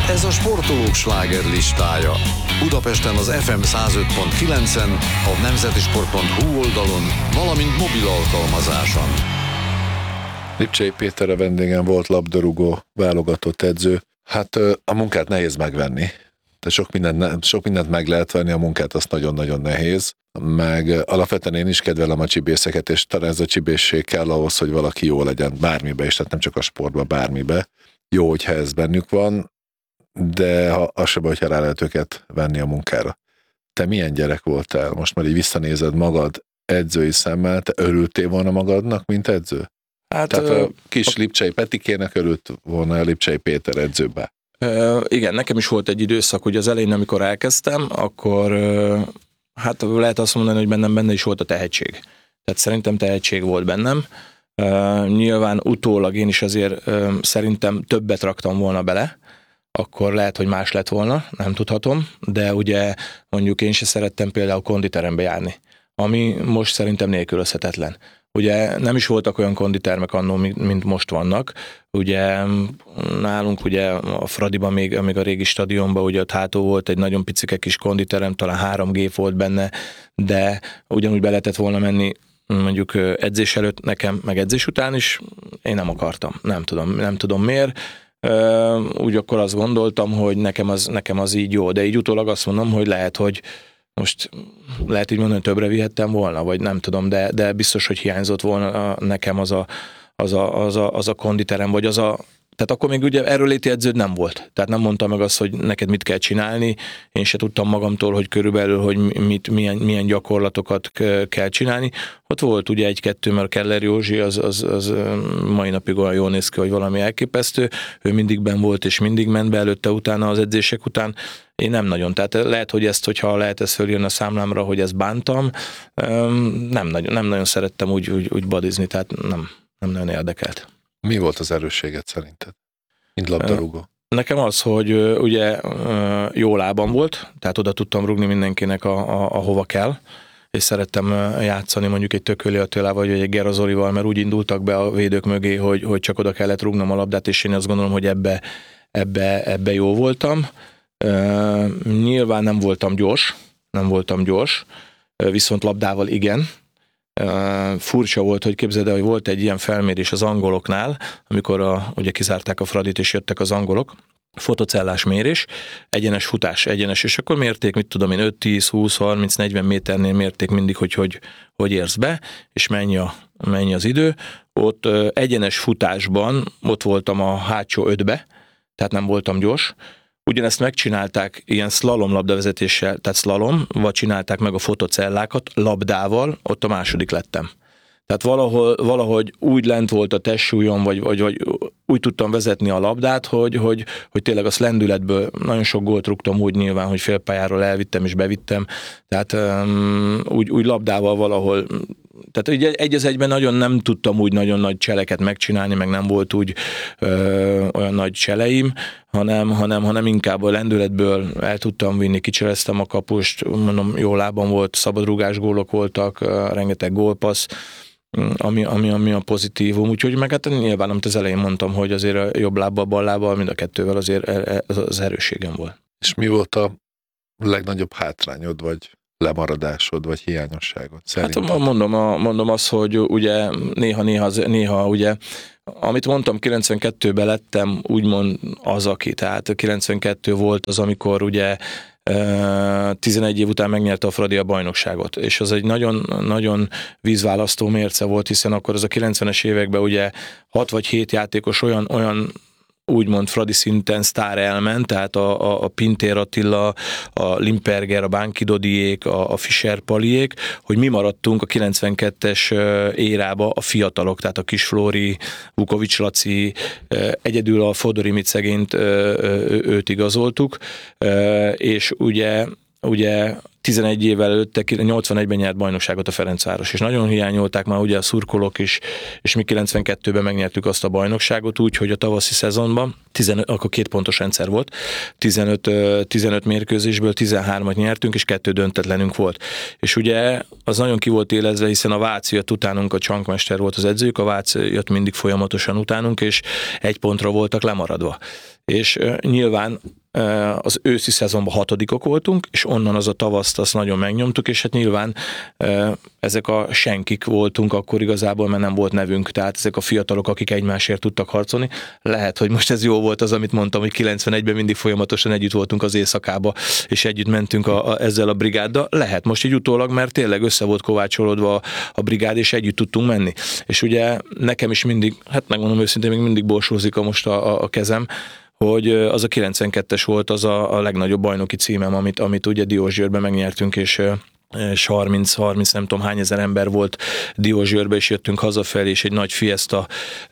Ez a sportolók slágerlistája. Budapesten az FM 105.9-en, a nemzetisport.hu oldalon, valamint mobil alkalmazáson. Lipcsei Péter a vendégem, volt labdarúgó, válogatott edző. Hát a munkát nehéz megvenni. De sok mindent meg lehet venni, a munkát azt nagyon-nagyon nehéz. Meg alapvetően én is kedvelem a csibészeket, és talán ez a csibészség kell ahhoz, hogy valaki jó legyen bármibe, és tehát nem csak a sportban, bármibe. Jó, hogyha ez bennük van, de az sem, hogyha rá lehet őket venni a munkára. Te milyen gyerek voltál? Most már így visszanézed magad edzői szemmel, te örültél volna magadnak, mint edző? Hát, tehát a kis Lipcsei Petikének örült volna a Lipcsei Péter edzőbe. Igen, nekem is volt egy időszak, hogy az elején, amikor elkezdtem, akkor hát lehet azt mondani, hogy benne is volt a tehetség. Tehát szerintem tehetség volt bennem. Nyilván utólag én is azért szerintem többet raktam volna bele, akkor lehet, hogy más lett volna, nem tudhatom, de ugye mondjuk én se szerettem például konditerembe járni, ami most szerintem nélkülözhetetlen. Ugye nem is voltak olyan konditermek annól, mint most vannak. Ugye nálunk ugye a Fradiban még a régi stadionban ugye ott hátul volt egy nagyon picike kis konditerem, talán 3 gép volt benne, de ugyanúgy be lehetett volna menni mondjuk edzés előtt nekem, meg edzés után is, én nem akartam. Nem tudom miért. Úgy akkor azt gondoltam, hogy nekem az így jó, de így utólag azt mondom, hogy lehet, hogy most lehet így mondani, többre vihettem volna, vagy nem tudom, de biztos, hogy hiányzott volna nekem az a konditerem, vagy tehát akkor még ugye erőléti edződ nem volt. Tehát nem mondta meg azt, hogy neked mit kell csinálni. Én se tudtam magamtól, hogy körülbelül, hogy milyen gyakorlatokat kell csinálni. Ott volt ugye 1-2, mert Keller Józsi az mai napig olyan jól néz ki, hogy valami elképesztő. Ő mindig benn volt, és mindig ment be előtte, utána az edzések után. Én nem nagyon. Tehát lehet, hogy hogyha lehet ezt följönni a számlámra, hogy ezt bántam, nem nagyon szerettem úgy badizni, tehát nem nagyon érdekelt. Mi volt az erősséged szerinted, mint labdarúgó? Nekem az, hogy ugye jó lábam volt, tehát oda tudtam rúgni mindenkinek ahova kell, és szerettem játszani mondjuk egy Tököli Attilával, vagy egy Gera Zolival, mert úgy indultak be a védők mögé, hogy csak oda kellett rúgnom a labdát, és én azt gondolom, hogy ebbe jó voltam. Nyilván nem voltam gyors, viszont labdával igen. Furcsa volt, hogy képzeld el, hogy volt egy ilyen felmérés az angoloknál, amikor ugye kizárták a Fradit, és jöttek az angolok, fotocellás mérés, egyenes futás, és akkor mérték, mit tudom én, 5, 10, 20, 30, 40 méternél mérték mindig, hogy érsz be, és mennyi az idő. Ott egyenes futásban, ott voltam a hátsó 5-be, tehát nem voltam gyors. Ugyanezt megcsinálták ilyen szlalom labdavezetéssel, tehát szlalomval csinálták meg a fotocellákat, labdával, ott a második lettem. Tehát valahogy úgy lent volt a testsúlyom, vagy úgy tudtam vezetni a labdát, hogy tényleg a lendületből nagyon sok gólt rúgtam úgy nyilván, hogy félpályáról elvittem és bevittem. Tehát úgy labdával valahol, tehát ugye egy az egyben nagyon nem tudtam úgy nagyon nagy cseleket megcsinálni, meg nem volt úgy olyan nagy cseleim, hanem inkább a lendületből el tudtam vinni, kicseleztem a kapust, mondom, jó lábam volt, szabadrúgás gólok voltak, rengeteg gólpassz, ami a pozitívum, úgyhogy meg hát nyilván, amit az elején mondtam, hogy azért a jobb lábbal, bal lábbal, mind a kettővel azért az erősségem volt. És mi volt a legnagyobb hátrányod, vagy lemaradásod, vagy hiányosságod szerinted? Hát mondom azt, hogy ugye néha ugye, amit mondtam, 92-ben lettem úgymond az, aki, tehát 92 volt az, amikor ugye 11 év után megnyerte a Fradi a bajnokságot, és az egy nagyon vízválasztó mérce volt, hiszen akkor az a 90-es években ugye 6 vagy 7 játékos olyan úgymond Fradi szinten sztár elment, tehát a Pintér Attila, a Limperger, a Bánki Dodiék, a Fischer Paliék, hogy mi maradtunk a 92-es érába a fiatalok, tehát a Kis Flóri, Vukovics Laci, egyedül a Fodor Imicegént őt igazoltuk, és ugye 11 évvel előtte 81-ben nyert bajnokságot a Ferencváros, és nagyon hiányolták már ugye a szurkolók is, és mi 92-ben megnyertük azt a bajnokságot úgy, hogy a tavaszi szezonban, akkor 2 pontos rendszer volt, 15 mérkőzésből 13-at nyertünk, és 2 döntetlenünk volt. És ugye az nagyon ki volt élezve, hiszen a Vác jött utánunk, a Csankmester volt az edzőjük, a Vác jött mindig folyamatosan utánunk, és 1 pontra voltak lemaradva. És nyilván az őszi szezonban 6-ok voltunk, és onnan az a tavaszt azt nagyon megnyomtuk, és hát nyilván ezek a senkik voltunk akkor igazából, mert nem volt nevünk, tehát ezek a fiatalok, akik egymásért tudtak harcolni. Lehet, hogy most ez jó volt az, amit mondtam, hogy 91-ben mindig folyamatosan együtt voltunk az éjszakába, és együtt mentünk ezzel a brigáddal. Lehet most így utólag, mert tényleg össze volt kovácsolódva a brigád, és együtt tudtunk menni. És ugye nekem is mindig, hát megmondom őszintén, még mindig borsózik most a kezem, hogy az a 92-es volt az a legnagyobb bajnoki címem, amit ugye Diósgyőrben megnyertünk, és 30 nem tudom hány ezer ember volt Diósgyőrbe, és jöttünk hazafelé, és egy nagy fiesta,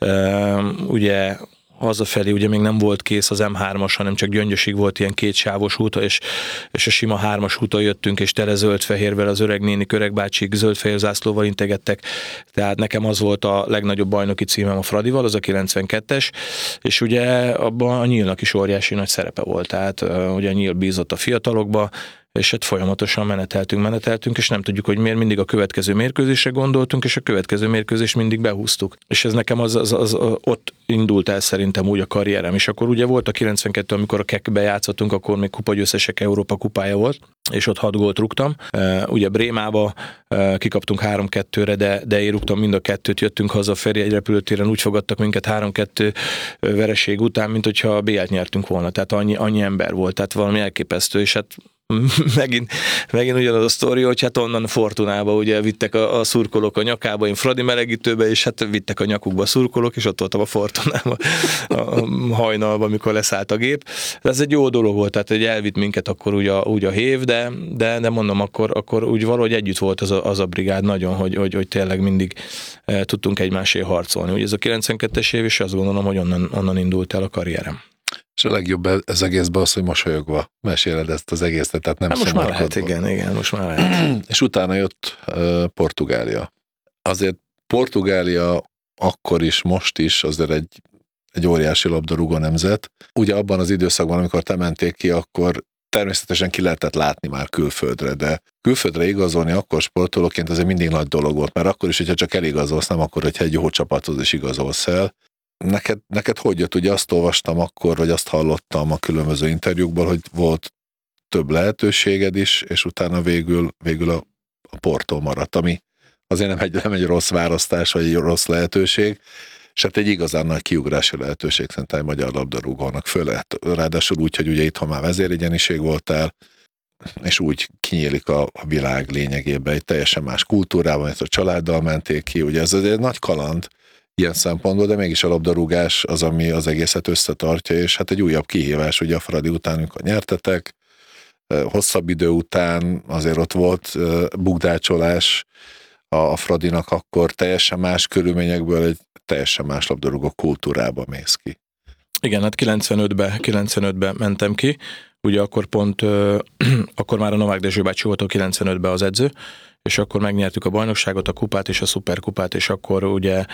ugye hazafelé ugye még nem volt kész az M3-as, hanem csak Gyöngyösig volt ilyen 2 sávos út, és a sima 3-as úton jöttünk, és tele zöld-fehérvel az öreg nénik, öreg bácsik zöld-fehér zászlóval integettek. Tehát nekem az volt a legnagyobb bajnoki címem a Fradival, az a 92-es, és ugye abban a Nyílnak is óriási nagy szerepe volt. Tehát ugye a Nyíl bízott a fiatalokba, és hát folyamatosan meneteltünk, és nem tudjuk, hogy miért mindig a következő mérkőzésre gondoltunk, és a következő mérkőzést mindig behúztuk. És ez nekem az ott indult el szerintem úgy a karrierem. És akkor ugye volt a 92, amikor a Kekbe játszottunk, akkor még kupagyőztesek Európa kupája volt, és ott 6 gólt rúgtam. Ugye Brémába kikaptunk 3-2-re, de én rúgtam mind a 2-t, jöttünk haza Feri egy repülőtéren, úgy fogadtak minket 3-2 vereség után, mint hogyha BL-t nyertünk volna. Tehát annyi ember volt, tehát valami elképesztő, és hát megint ugyanaz a sztori, hogy hát onnan Fortunába ugye vittek a szurkolók a nyakába, én Fradi melegítőbe, és hát vittek a nyakukba a szurkolók, és ott voltam a Fortunába a hajnalban, amikor leszállt a gép. De ez egy jó dolog volt, tehát hogy elvitt minket akkor úgy a hév, de mondom, akkor úgy valahogy együtt volt az a brigád nagyon, hogy tényleg mindig tudtunk egymásért harcolni. Ugye ez a 92-es év, és azt gondolom, hogy onnan indult el a karrierem. És a legjobb ez egészben az, hogy mosolyogva meséled ezt az egészet, tehát nem most már lehet, igen, most már lehet. És utána jött Portugália. Azért Portugália akkor is, most is azért egy óriási labdarúgó nemzet. Ugye abban az időszakban, amikor te mentél ki, akkor természetesen ki lehetett látni már külföldre, de külföldre igazolni akkor sportolóként azért mindig nagy dolog volt, mert akkor is, hogyha csak eligazolsz, nem akkor, hogyha egy jó csapathoz is igazolsz el. Neked hogy jött? Ugye azt olvastam akkor, vagy azt hallottam a különböző interjúkból, hogy volt több lehetőséged is, és utána végül a Porto maradt, ami azért nem egy rossz választás, vagy egy rossz lehetőség, és hát egy igazán nagy kiugrási lehetőség szerintem egy magyar labdarúgónak, ráadásul úgy, hogy ugye itthon már vezérigyeniség voltál, és úgy kinyílik a világ lényegében egy teljesen más kultúrában, ezt a családdal menték ki, ugye ez egy nagy kaland ilyen szempontból, de mégis a labdarúgás az, ami az egészet összetartja, és hát egy újabb kihívás, ugye a Fradi után, amikor nyertetek, hosszabb idő után azért ott volt bukdácsolás a Fradinak, akkor teljesen más körülményekből egy teljesen más labdarúgó kultúrába mész ki. Igen, hát 95-ben mentem ki, ugye akkor akkor már a Novák Dezső bácsi volt a 95-ben az edző, és akkor megnyertük a bajnokságot, a kupát és a szuperkupát, és akkor ugye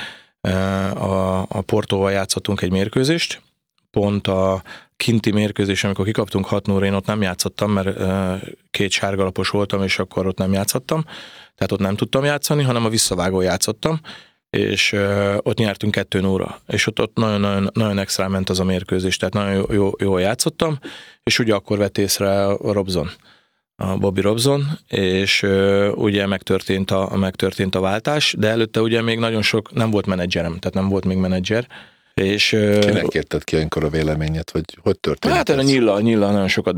a Portóval játszottunk egy mérkőzést, pont a kinti mérkőzés, amikor kikaptunk 6-0-ra, én ott nem játszottam, mert 2 sárgalapos voltam, és akkor ott nem játszottam, tehát ott nem tudtam játszani, hanem a visszavágó játszottam, és ott nyertünk 2-0-ra, és ott nagyon extra ment az a mérkőzés, tehát nagyon jól játszottam, és ugye akkor vett észre a Robson, a Bobby Robson, és ugye megtörtént a váltás, de előtte ugye még nagyon sok, nem volt menedzserem, tehát nem volt még menedzser, és... Kinek kérted ki olyankor a véleményet, hogy történt? Hát erre Nyilla nagyon sokat